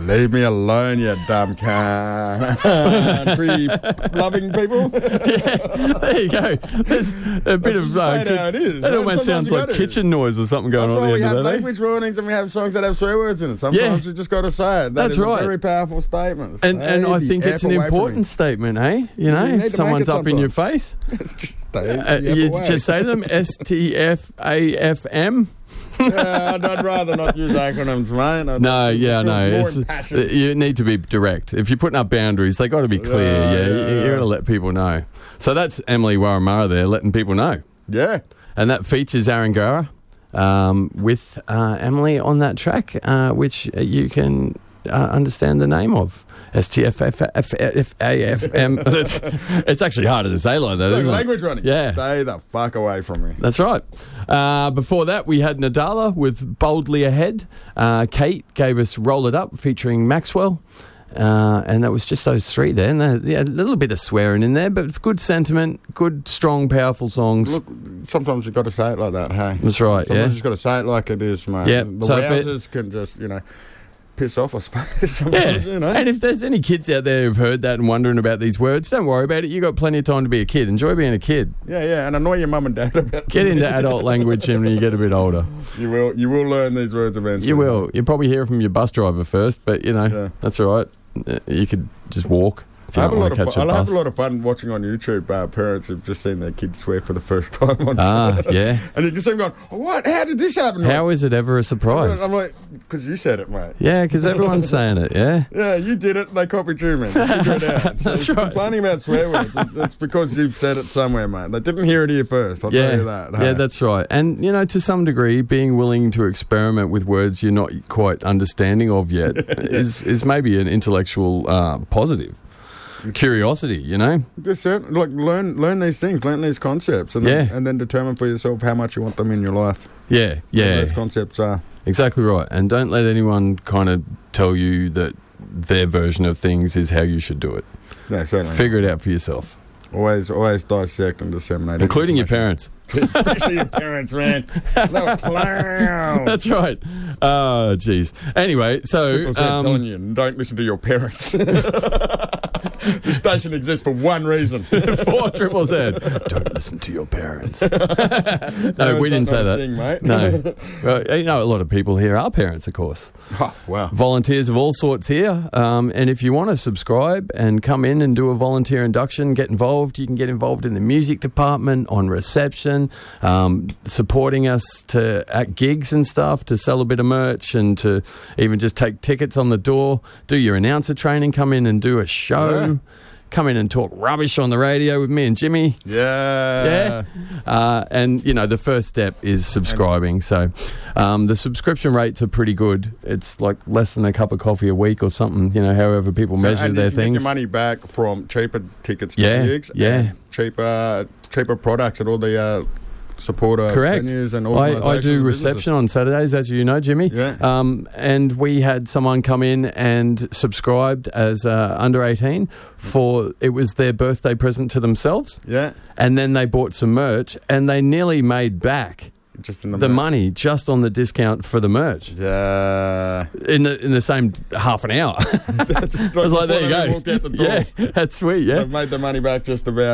Leave me alone, you dumb country loving people. There you go. There's a bit of... Say it how it is. That almost sounds like kitchen noise or something going on at the we end have of that. language warnings and we have songs that have swear words in it. Sometimes you just got to say it. That's right. A very powerful statement. And I think it's an important statement, eh? You know, if someone's up in your face, just you just say to them, STFAFM. Yeah, I'd rather not use acronyms, mate. No. You need to be direct. If you're putting up boundaries, they got to be clear. You got to let people know. So that's Emily Warramurra there, letting people know. Yeah. And that features Aaron Gara with Emily on that track, which you can understand the name of. STFAFM. It's actually harder to say like that, isn't it? Language running. Yeah. Stay the fuck away from me. That's right. Before that, we had Nadala with Boldly Ahead. Kate gave us Roll It Up featuring Maxwell. And that was just those three there. And a little bit of swearing in there, but good sentiment, good, strong, powerful songs. Look, sometimes you've got to say it like that, hey? That's right, Sometimes you've got to say it like it is, mate. Yeah. The So wowzers can just, piss off, I suppose, sometimes, And if there's any kids out there who've heard that and wondering about these words, don't worry about it. You've got plenty of time to be a kid. Enjoy being a kid. Yeah, and annoy your mum and dad about it. Get into adult language when you get a bit older. You will learn these words eventually. You will. You'll probably hear from your bus driver first, but, that's all right. You could just walk. I have a lot of fun watching on YouTube parents who've just seen their kids swear for the first time on yeah. And you can see them going, what? How did this happen? How is it ever a surprise? I'm like, because you said it, mate. Yeah, because everyone's saying it, yeah? Yeah, you did it, they copied you, man. Figure it out. So That's right. Complaining about swear words, it's because you've said it somewhere, mate. They didn't hear it here first, I'll tell you that. Yeah, that's right. And, to some degree, being willing to experiment with words you're not quite understanding of yet is maybe an intellectual positive. Curiosity, Just learn these things, learn these concepts, and then determine for yourself how much you want them in your life. Yeah. Those concepts are exactly right. And don't let anyone kind of tell you that their version of things is how you should do it. No, certainly. Figure it out for yourself. Always dissect and disseminate, including your parents. Especially your parents, man. They're clowns. That's right. Oh, jeez. Anyway, so I'm telling you, don't listen to your parents. This station exists for one reason. 4ZZZ. Don't listen to your parents. No, we didn't say that. Thing, mate. No. Well, a lot of people here are parents, of course. Oh, wow. Volunteers of all sorts here. And if you want to subscribe and come in and do a volunteer induction, get involved. You can get involved in the music department, on reception, supporting us at gigs and stuff, to sell a bit of merch and to even just take tickets on the door, do your announcer training, come in and do a show. Yeah. Come in and talk rubbish on the radio with me and Jimmy. Yeah. And, the first step is subscribing. So the subscription rates are pretty good. It's like less than a cup of coffee a week or something, however people measure their things. And you get your money back from cheaper tickets to gigs. Yeah. Cheaper products at all the supporter venues and organisations. I do reception on Saturdays, as you know, Jimmy. Yeah. And we had someone come in and subscribed as under 18 it was their birthday present to themselves. Yeah. And then they bought some merch and they nearly made back just in the money just on the discount for the merch. Yeah. In the same half an hour. I was like, there you go. Walk out the door. Yeah, that's sweet, yeah. They've made the money back just about.